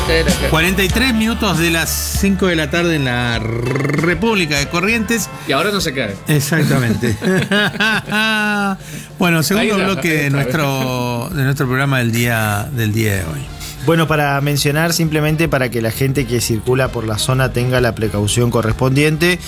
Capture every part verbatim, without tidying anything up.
cuarenta y tres minutos de las cinco de la tarde en la República de Corrientes. Y ahora no se cae. Exactamente. Bueno, segundo Ahí está, bloque ahí de está. nuestro, de nuestro programa del día, del día de hoy. Bueno, para mencionar simplemente para que la gente que circula por la zona tenga la precaución correspondiente,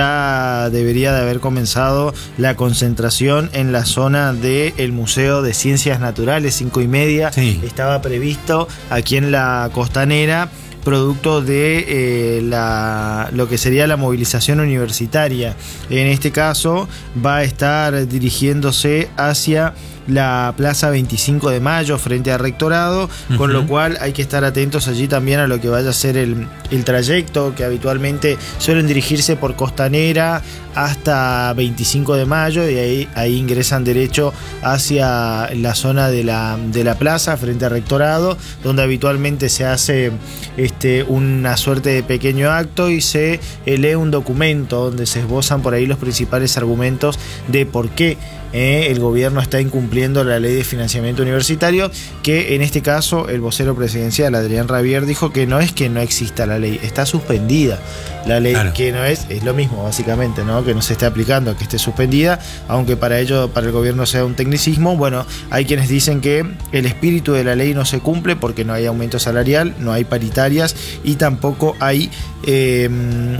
ya debería de haber comenzado la concentración en la zona del Museo de Ciencias Naturales, cinco y media. Sí. Estaba previsto aquí en la Costanera, producto de eh, la, lo que sería la movilización universitaria. En este caso va a estar dirigiéndose hacia la Plaza veinticinco de Mayo frente al Rectorado, uh-huh. Con lo cual hay que estar atentos allí también a lo que vaya a ser el, el trayecto, que habitualmente suelen dirigirse por Costanera hasta veinticinco de Mayo, y ahí, ahí ingresan derecho hacia la zona de la, de la plaza frente al Rectorado, donde habitualmente se hace este, una suerte de pequeño acto y se lee un documento donde se esbozan por ahí los principales argumentos de por qué Eh, el gobierno está incumpliendo la ley de financiamiento universitario, que en este caso el vocero presidencial Adrián Rabier dijo que no es que no exista la ley, está suspendida la ley, claro. Que no es, es lo mismo básicamente, ¿no? Que no se esté aplicando, que esté suspendida, aunque para ello, para el gobierno sea un tecnicismo. Bueno, hay quienes dicen que el espíritu de la ley no se cumple porque no hay aumento salarial, no hay paritarias y tampoco hay eh,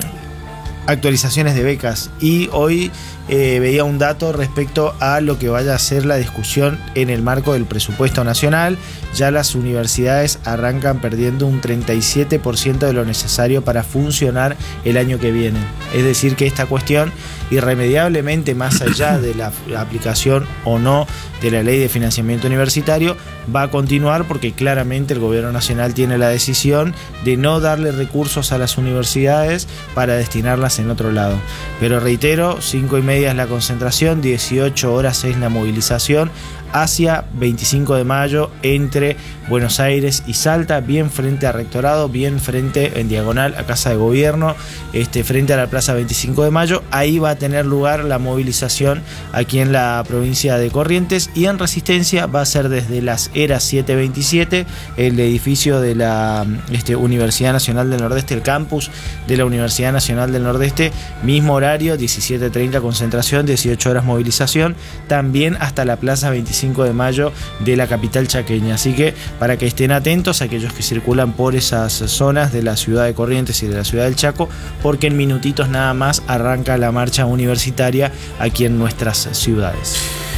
actualizaciones de becas. Y hoy Eh, veía un dato respecto a lo que vaya a ser la discusión en el marco del presupuesto nacional. Ya las universidades arrancan perdiendo un treinta y siete por ciento de lo necesario para funcionar el año que viene. Es decir, que esta cuestión irremediablemente, más allá de la aplicación o no de la ley de financiamiento universitario, va a continuar, porque claramente el gobierno nacional tiene la decisión de no darle recursos a las universidades para destinarlas en otro lado. Pero reitero, cinco y media es la concentración, dieciocho horas es la movilización hacia veinticinco de mayo entre Buenos Aires y Salta, bien frente a Rectorado, bien frente en diagonal a Casa de Gobierno, este, frente a la Plaza veinticinco de mayo. Ahí va a tener lugar la movilización aquí en la provincia de Corrientes, y en Resistencia va a ser desde las Heras setecientos veintisiete, el edificio de la este, Universidad Nacional del Nordeste, el campus de la Universidad Nacional del Nordeste, mismo horario, diecisiete treinta concentración, dieciocho horas movilización, también hasta la Plaza veinticinco de mayo de la capital chaqueña. Así que para que estén atentos aquellos que circulan por esas zonas de la ciudad de Corrientes y de la ciudad del Chaco, porque en minutitos nada más arranca la marcha universitaria aquí en nuestras ciudades.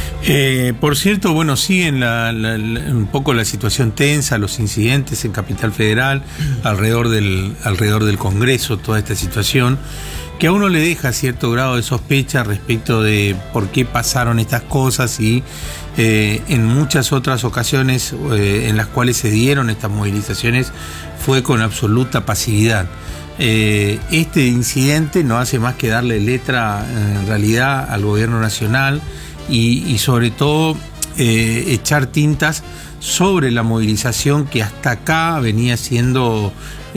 Eh, por cierto, bueno, siguen la, la, la, un poco la situación tensa, los incidentes en Capital Federal, alrededor del, alrededor del Congreso, toda esta situación, que a uno le deja cierto grado de sospecha respecto de por qué pasaron estas cosas, y eh, en muchas otras ocasiones eh, en las cuales se dieron estas movilizaciones fue con absoluta pasividad. Eh, este incidente no hace más que darle letra en realidad al gobierno nacional y, y sobre todo eh, echar tintas sobre la movilización que hasta acá venía siendo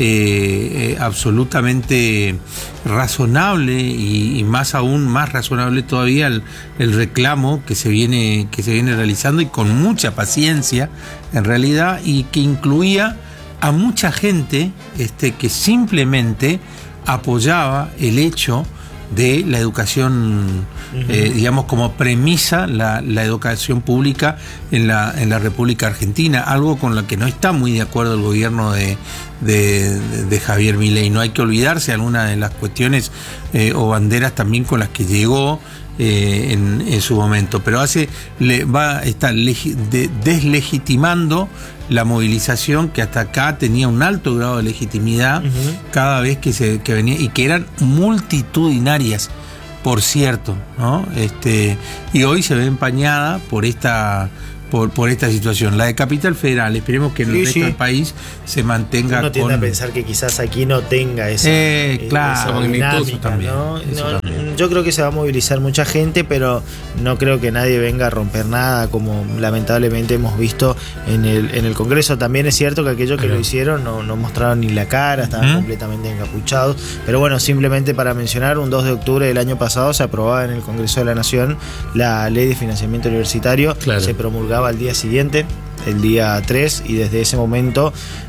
eh, eh, absolutamente razonable, y, y más aún más razonable todavía el, el reclamo que se viene que se viene realizando, y con mucha paciencia en realidad, y que incluía a mucha gente este, que simplemente apoyaba el hecho de la educación, uh-huh. eh, digamos, como premisa la, la educación pública en la, en la República Argentina, algo con lo que no está muy de acuerdo el gobierno de, de, de Javier Milei. No hay que olvidarse algunas de las cuestiones eh, o banderas también con las que llegó eh, en, en su momento, pero hace le va está legi, de, deslegitimando la movilización que hasta acá tenía un alto grado de legitimidad, uh-huh. cada vez que se que venía, y que eran multitudinarias, por cierto, ¿no? Este, y hoy se ve empañada por esta por, por esta situación. La de Capital Federal, esperemos que en el sí, resto sí. del país se mantenga. Uno tiende con... a pensar que quizás aquí no tenga esa, eh, claro, esa dinámica, también, ¿no? eso No, también. Yo creo que se va a movilizar mucha gente, pero no creo que nadie venga a romper nada, como lamentablemente hemos visto en el, en el Congreso. También es cierto que aquellos que Ajá. lo hicieron no, no mostraron ni la cara, estaban ¿Mm? completamente encapuchados. Pero bueno, simplemente para mencionar, un dos de octubre del año pasado se aprobaba en el Congreso de la Nación la ley de financiamiento universitario, claro. se promulgaba al día siguiente, el día tres, y desde ese momento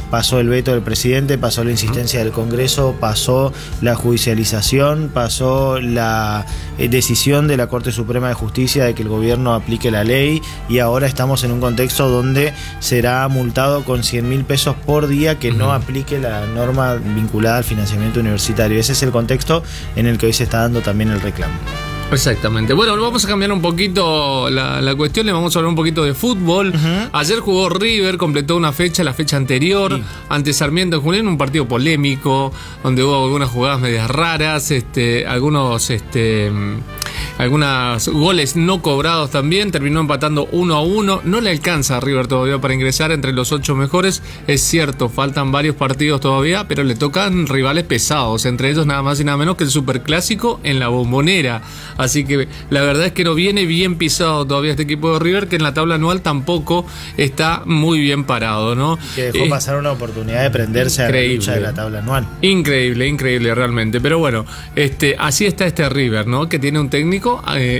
pasó el veto del presidente, pasó la insistencia del Congreso, pasó la judicialización, pasó la eh, decisión de la Corte Suprema de Justicia de que el gobierno aplique la ley, y ahora estamos en un contexto donde será multado con cien mil pesos por día que uh-huh. no aplique la norma vinculada al financiamiento universitario. Ese es el contexto en el que hoy se está dando también el reclamo. Exactamente. Bueno, vamos a cambiar un poquito la, la cuestión, le vamos a hablar un poquito de fútbol. Uh-huh. Ayer jugó River, completó una fecha, la fecha anterior, sí. ante Sarmiento de Junín, un partido polémico, donde hubo algunas jugadas medias raras, este, algunos, este, algunos goles no cobrados también, terminó empatando uno a uno, no le alcanza a River todavía para ingresar entre los ocho mejores, es cierto, faltan varios partidos todavía, pero le tocan rivales pesados, entre ellos nada más y nada menos que el Superclásico en la Bombonera. Así que la verdad es que no viene bien pisado todavía este equipo de River, que en la tabla anual tampoco está muy bien parado, ¿no? Que dejó eh, pasar una oportunidad de prenderse a la lucha de la tabla anual. Increíble, increíble realmente. Pero bueno, este, así está este River, ¿no? Que tiene un técnico eh,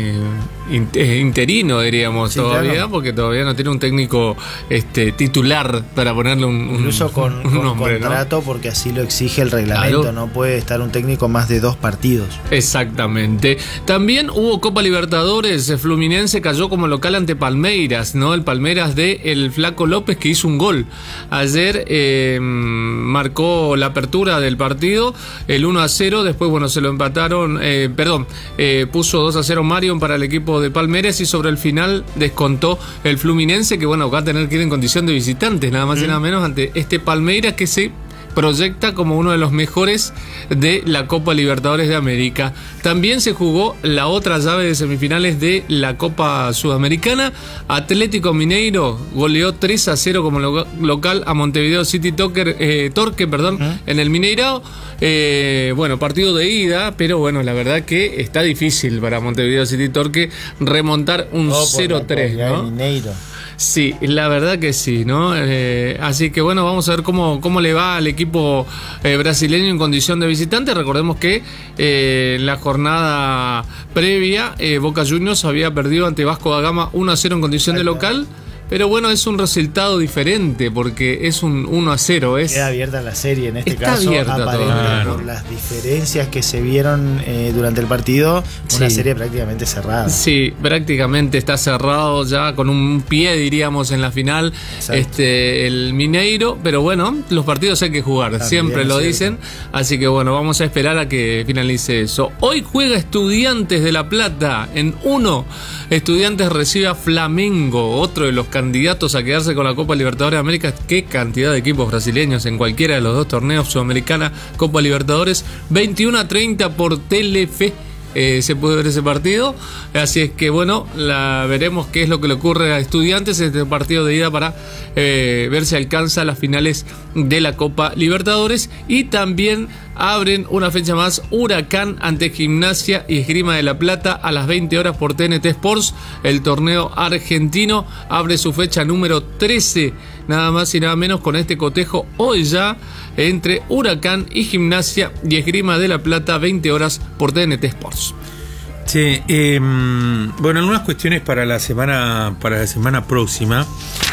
eh, interino, diríamos, sí, todavía, claro. porque todavía no tiene un técnico este, titular para ponerle un, un incluso con, un con nombre, contrato, ¿no? Porque así lo exige el reglamento, claro. No puede estar un técnico más de dos partidos. Exactamente. También hubo Copa Libertadores, Fluminense cayó como local ante Palmeiras, ¿no? El Palmeiras de el Flaco López, que hizo un gol. Ayer eh, marcó la apertura del partido, el uno a cero, después bueno, se lo empataron, eh, perdón, eh, puso dos a cero Marion para el equipo de Palmeiras, y sobre el final descontó el Fluminense, que bueno, va a tener que ir en condición de visitantes, nada más mm. y nada menos, ante este Palmeiras que se proyecta como uno de los mejores de la Copa Libertadores de América. También se jugó la otra llave de semifinales de la Copa Sudamericana. Atlético Mineiro goleó tres a cero como lo local a Montevideo City Torque, eh, Torque perdón, ¿Eh? en el Mineirao. Eh, bueno, partido de ida, pero bueno, la verdad que está difícil para Montevideo City Torque remontar un no, cero tres, ¿no? Mineiro. Sí, la verdad que sí, ¿no? Eh, así que bueno, vamos a ver cómo, cómo le va al equipo eh, brasileño en condición de visitante. Recordemos que eh, en la jornada previa eh, Boca Juniors había perdido ante Vasco da Gama uno a cero en condición de local. Pero bueno, es un resultado diferente porque es un uno a cero. Es... Queda abierta la serie en este Está caso. Abierta aparente por las diferencias que se vieron eh, durante el partido, una sí. serie prácticamente cerrada. Sí, prácticamente está cerrado ya con un pie, diríamos, en la final. Exacto. este el Mineiro. Pero bueno, los partidos hay que jugar, también, siempre lo cierto. dicen. Así que bueno, vamos a esperar a que finalice eso. Hoy juega Estudiantes de La Plata en uno. Estudiantes recibe a Flamengo, otro de los candidatos a quedarse con la Copa Libertadores de América. Qué cantidad de equipos brasileños en cualquiera de los dos torneos, Sudamericana, Copa Libertadores. veintiuno a treinta por Telefe. Eh, se puede ver ese partido, así es que bueno, la veremos qué es lo que le ocurre a Estudiantes en este partido de ida para eh, ver si alcanza las finales de la Copa Libertadores. Y también abren una fecha más Huracán ante Gimnasia y Esgrima de La Plata a las veinte horas por T N T Sports. El torneo argentino abre su fecha número trece, nada más y nada menos, con este cotejo hoy ya entre Huracán y Gimnasia y Esgrima de La Plata, veinte horas por T N T Sports. Sí, eh, bueno, algunas cuestiones para la semana para la semana próxima.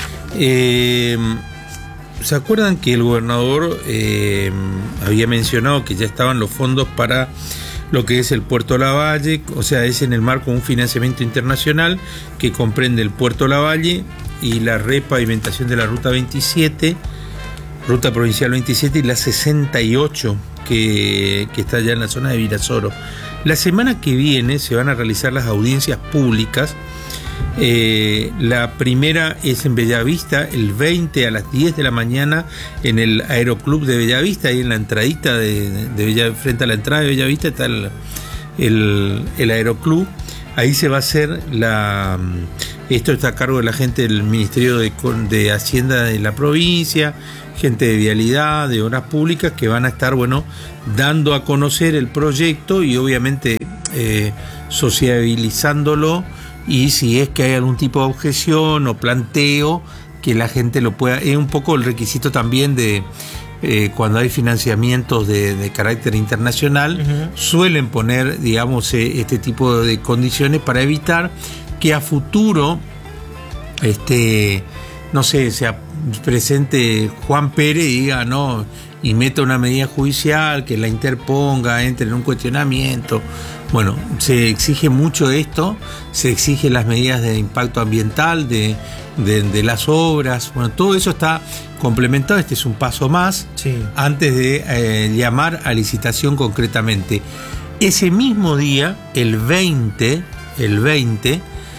Eh, ¿Se acuerdan que el gobernador eh, había mencionado que ya estaban los fondos para lo que es el Puerto Lavalle? O sea, es en el marco de un financiamiento internacional que comprende el Puerto Lavalle y la repavimentación de la Ruta veintisiete, Ruta Provincial veintisiete y la sesenta y ocho, que, que está allá en la zona de Virasoro. La semana que viene se van a realizar las audiencias públicas. Eh, la primera es en Bellavista, el veinte a las diez de la mañana, en el Aeroclub de Bellavista, ahí en la entradita de, de Bella, frente a la entrada de Bellavista está el, el, el Aeroclub. Ahí se va a hacer la... Esto está a cargo de la gente del Ministerio de, de Hacienda de la provincia, gente de Vialidad, de Obras Públicas, que van a estar, bueno, dando a conocer el proyecto y obviamente eh, sociabilizándolo, y si es que hay algún tipo de objeción o planteo, que la gente lo pueda... Es un poco el requisito también de... Eh, cuando hay financiamientos de, de carácter internacional, uh-huh. suelen poner, digamos, eh, este tipo de condiciones para evitar que a futuro, este, no sé, sea, presente Juan Pérez y diga no, y meta una medida judicial, que la interponga, entre en un cuestionamiento. Bueno, se exige mucho esto, se exigen las medidas de impacto ambiental, de, de, de las obras, bueno, todo eso está complementado, este es un paso más, sí, antes de eh, llamar a licitación concretamente. Ese mismo día, el veinte, el veinte,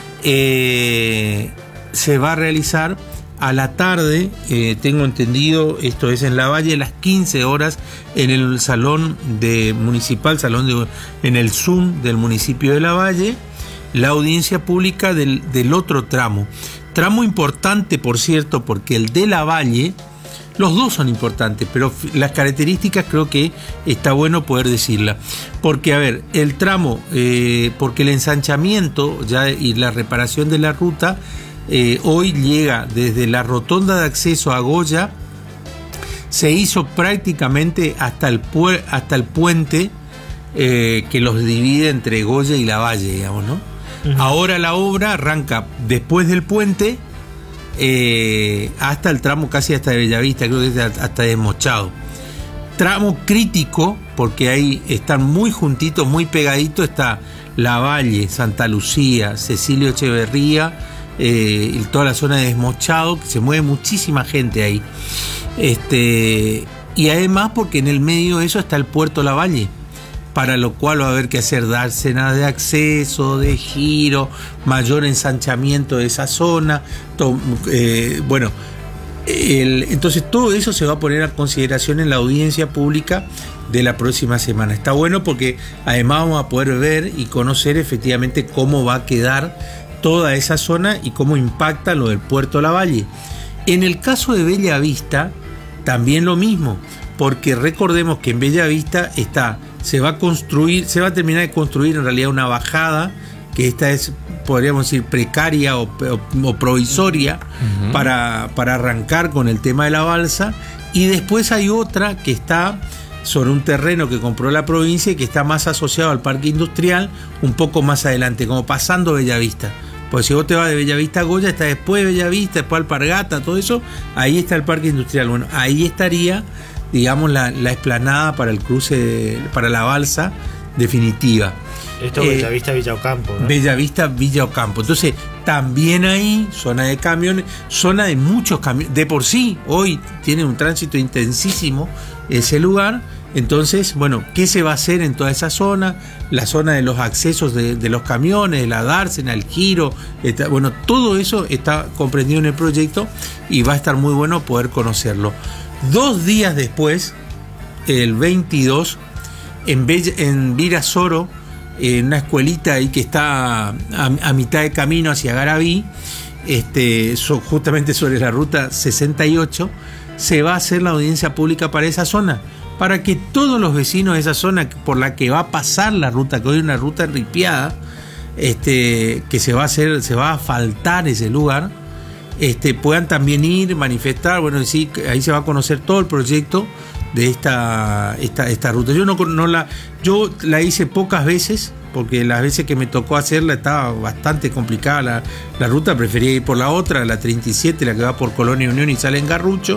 eh, se va a realizar a la tarde, eh, tengo entendido, esto es en Lavalle, a las quince horas, en el salón de municipal, salón de, en el Zoom del municipio de Lavalle, la audiencia pública del, del otro tramo. Tramo importante, por cierto, porque el de Lavalle, los dos son importantes, pero las características creo que está bueno poder decirla. Porque, a ver, el tramo, eh, porque el ensanchamiento ya y la reparación de la ruta, Eh, hoy llega desde la rotonda de acceso a Goya, se hizo prácticamente hasta el, pu- hasta el puente eh, que los divide entre Goya y Lavalle, digamos, ¿no? Uh-huh. Ahora la obra arranca después del puente eh, hasta el tramo casi hasta de Bellavista, creo que es hasta Desmochado. Tramo crítico, porque ahí están muy juntitos, muy pegaditos, está Lavalle, Santa Lucía, Cecilio Echeverría, Eh, y toda la zona de Desmochado, que se mueve muchísima gente ahí, este, y además porque en el medio de eso está el puerto Lavalle, para lo cual va a haber que hacer dársenas de acceso, de giro, mayor ensanchamiento de esa zona, to, eh, bueno, el, entonces todo eso se va a poner a consideración en la audiencia pública de la próxima semana. Está bueno porque además vamos a poder ver y conocer efectivamente cómo va a quedar toda esa zona y cómo impacta lo del puerto Lavalle. En el caso de Bellavista, también lo mismo, porque recordemos que en Bellavista está, se va a construir, se va a terminar de construir en realidad una bajada, que esta es, podríamos decir, precaria o, o, o provisoria, uh-huh, para, para arrancar con el tema de la balsa, y después hay otra que está sobre un terreno que compró la provincia y que está más asociado al parque industrial, un poco más adelante, como pasando Bellavista. Porque si vos te vas de Bellavista a Goya, está después de Bellavista, después Alpargata, todo eso, ahí está el parque industrial. Bueno, ahí estaría, digamos, la, la explanada para el cruce, de, para la balsa definitiva. Esto es eh, Bellavista, Villa Ocampo, ¿no? Bellavista, Villa Ocampo. Entonces, también ahí, zona de camiones, zona de muchos camiones. De por sí, hoy tiene un tránsito intensísimo ese lugar. Entonces, bueno, ¿qué se va a hacer en toda esa zona? La zona de los accesos de, de los camiones, de la dársena, el giro, está, bueno, todo eso está comprendido en el proyecto y va a estar muy bueno poder conocerlo. Dos días después, el veintidós, en, Bella, en Virasoro, en una escuelita ahí que está a, a mitad de camino hacia Garaví, este, so, justamente sobre la ruta sesenta y ocho, se va a hacer la audiencia pública para esa zona, para que todos los vecinos de esa zona por la que va a pasar la ruta, que hoy es una ruta ripiada, este, que se va a hacer, se va a asfaltar ese lugar, este, puedan también ir, manifestar, bueno, sí, ahí se va a conocer todo el proyecto de esta, esta, esta ruta. Yo no, no la, yo la hice pocas veces, porque las veces que me tocó hacerla estaba bastante complicada la, la ruta, prefería ir por la otra, la treinta y siete, la que va por Colonia Unión y sale en Garrucho.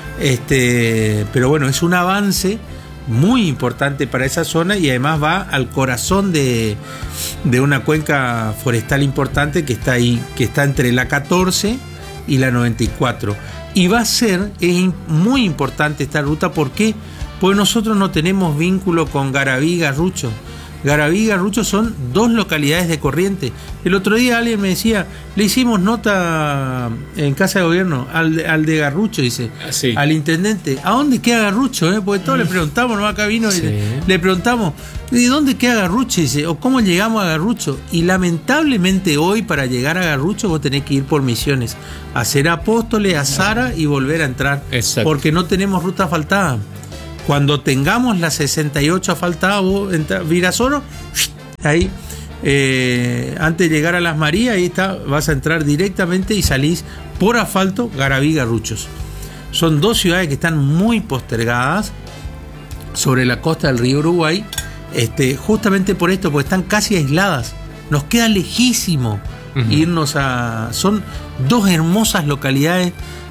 Este, pero bueno, es un avance muy importante para esa zona y además va al corazón de, de una cuenca forestal importante que está ahí, que está entre la catorce y la noventa y cuatro. Y va a ser, es muy importante esta ruta, ¿por qué? Porque nosotros no tenemos vínculo con Garaví y Garrucho. Garaví y Garrucho son dos localidades de Corrientes. El otro día alguien me decía, le hicimos nota en Casa de Gobierno al de, al de Garrucho, dice, sí, al intendente, ¿a dónde queda Garrucho? Eh? Porque todos mm. le preguntamos, ¿no? Acá vino, sí, y le, le preguntamos, ¿de dónde queda Garrucho? Dice, o cómo llegamos a Garrucho. Y lamentablemente hoy para llegar a Garrucho vos tenés que ir por Misiones, hacer Apóstoles, a Zara y volver a entrar. Exacto. Porque no tenemos ruta asfaltada. Cuando tengamos la sesenta y ocho asfaltada, vos entra, Virasoro, ahí, eh, antes de llegar a Las Marías, ahí está, vas a entrar directamente y salís por asfalto, Garaví, Garruchos. Son dos ciudades que están muy postergadas sobre la costa del río Uruguay, este, justamente por esto, porque están casi aisladas. Nos queda lejísimo uh-huh. irnos a... Son dos hermosas localidades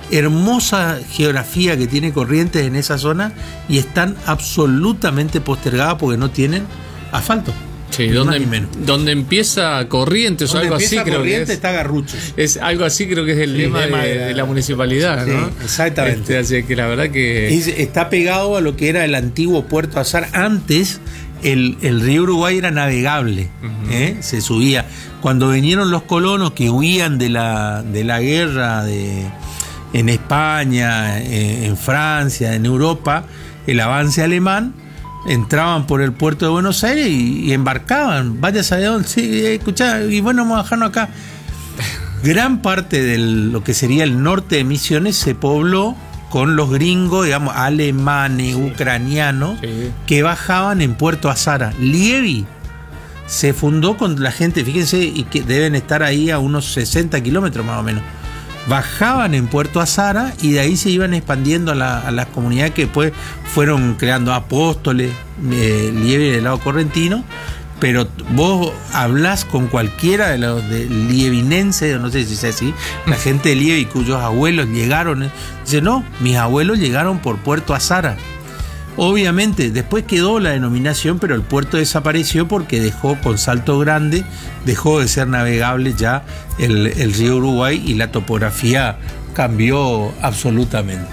hermosa geografía que tiene Corrientes en esa zona y están absolutamente postergadas porque no tienen asfalto. Sí, donde, donde empieza Corrientes o algo así, creo Corrientes que es, está Garruchos. Es algo así, creo que es el sí, lema, lema de, de, la, de la municipalidad, sí, ¿no? Exactamente. Este, así que la verdad que es, está pegado a lo que era el antiguo Puerto Azar. Antes el, el río Uruguay era navegable, uh-huh. ¿eh? Se subía. Cuando vinieron los colonos que huían de la de la guerra de en España, en Francia, en Europa, el avance alemán, entraban por el puerto de Buenos Aires y, y embarcaban. Vaya a saber dónde, sí, escuchá, y bueno, vamos a bajarnos acá. Gran parte de lo que sería el norte de Misiones se pobló con los gringos, digamos, alemanes, sí. ucranianos, sí. que bajaban en Puerto Azara. Lievi se fundó con la gente, fíjense, y que deben estar ahí a unos sesenta kilómetros más o menos. Bajaban en Puerto Azara y de ahí se iban expandiendo a, la, a las comunidades que después fueron creando Apóstoles, eh, Lievi del lado correntino. Pero vos hablás con cualquiera de los de lievinenses, no sé si es así, la gente de Lievi cuyos abuelos llegaron, dice, no, mis abuelos llegaron por Puerto Azara. Obviamente, después quedó la denominación, pero el puerto desapareció porque dejó con Salto Grande, dejó de ser navegable ya el, el río Uruguay y la topografía cambió absolutamente.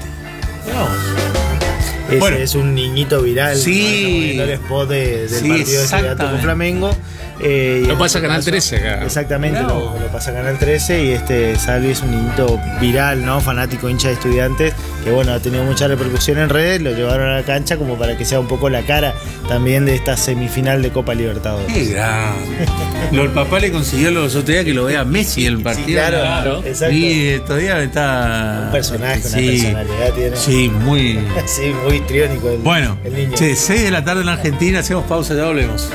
Ese bueno, es un niñito viral, sí, ¿no? El spot de, del sí, partido de Estudiantes con Flamengo. Eh, lo pasa Canal trece acá. Exactamente, no. lo, lo pasa Canal trece y este Salvi es un niñito viral, ¿no? Fanático, hincha de Estudiantes, que bueno, ha tenido mucha repercusión en redes, lo llevaron a la cancha como para que sea un poco la cara también de esta semifinal de Copa Libertadores. ¡Qué grande! El papá le consiguió los otros días que lo vea Messi el partido. Sí, claro, claro. Exacto. Y todavía está... Un personaje, sí, una personalidad tiene. Sí, muy... sí, muy histriónico el, bueno, el niño. Sí, seis de la tarde en Argentina, hacemos pausa, ya volvemos.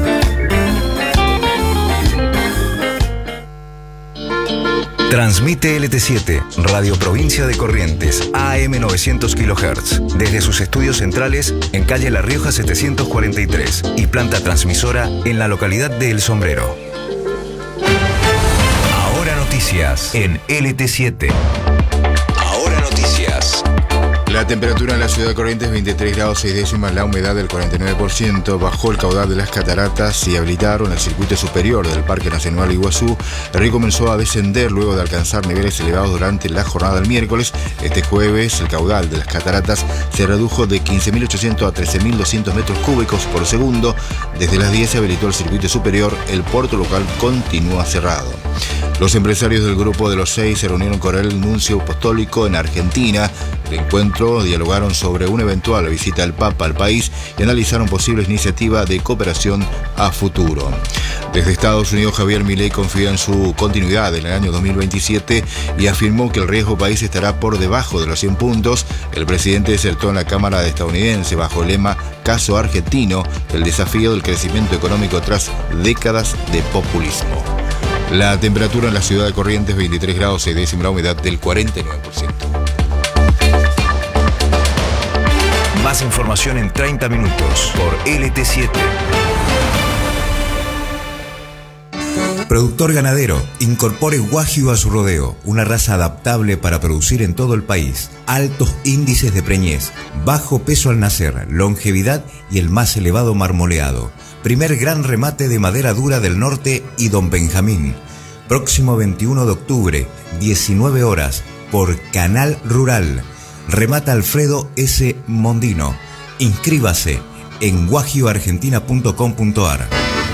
Transmite L T siete, Radio Provincia de Corrientes, A M novecientos kilohertz, desde sus estudios centrales en calle La Rioja setecientos cuarenta y tres y planta transmisora en la localidad de El Sombrero. Ahora noticias en L T siete. Ahora noticias. La temperatura en la ciudad de Corrientes veintitrés grados seis décimas, la humedad del cuarenta y nueve por ciento, bajó el caudal de las cataratas y habilitaron el circuito superior del Parque Nacional Iguazú. El río comenzó a descender luego de alcanzar niveles elevados durante la jornada del miércoles. Este jueves el caudal de las cataratas se redujo de quince mil ochocientos a trece mil doscientos metros cúbicos por segundo. Desde las diez se habilitó el circuito superior, el puerto local continúa cerrado. Los empresarios del Grupo de los Seis se reunieron con el nuncio apostólico en Argentina. El encuentro dialogaron sobre una eventual visita del Papa al país y analizaron posibles iniciativas de cooperación a futuro. Desde Estados Unidos, Javier Milei confía en su continuidad en el año dos mil veintisiete y afirmó que el riesgo país estará por debajo de los cien puntos. El presidente disertó en la Cámara estadounidense bajo el lema Caso Argentino, el desafío del crecimiento económico tras décadas de populismo. La temperatura en la ciudad de Corrientes, veintitrés grados seis décimas, la humedad del cuarenta y nueve por ciento. Más información en treinta minutos por L T siete. Productor ganadero, incorpore Wagyu a su rodeo, una raza adaptable para producir en todo el país. Altos índices de preñez, bajo peso al nacer, longevidad y el más elevado marmoleado. Primer gran remate de madera dura del norte y Don Benjamín. Próximo veintiuno de octubre, diecinueve horas, por Canal Rural. Remata Alfredo S. Mondino. Inscríbase en wagyu argentina punto com punto ar.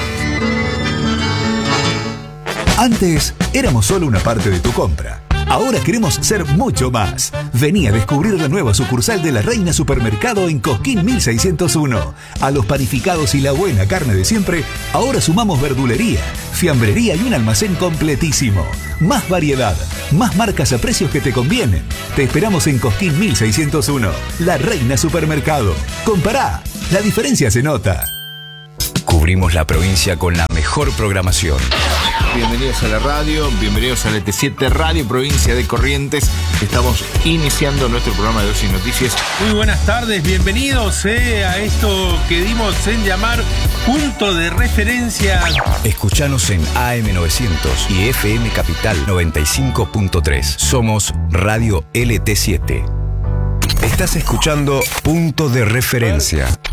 Antes éramos solo una parte de tu compra. Ahora queremos ser mucho más. Vení a descubrir la nueva sucursal de La Reina Supermercado en Cosquín mil seiscientos uno. A los panificados y la buena carne de siempre, ahora sumamos verdulería, fiambrería y un almacén completísimo. Más variedad, más marcas a precios que te convienen. Te esperamos en Cosquín mil seiscientos uno. La Reina Supermercado. Compará, la diferencia se nota. Cubrimos la provincia con la mejor programación. bienvenidos a la radio, bienvenidos a L T siete Radio Provincia de Corrientes. Estamos iniciando nuestro programa de Dosis Noticias. Muy buenas tardes, bienvenidos eh, a esto que dimos en llamar Punto de Referencia. Escuchanos en A M novecientos y F M Capital noventa y cinco punto tres. Somos Radio L T siete. Estás escuchando Punto de Referencia.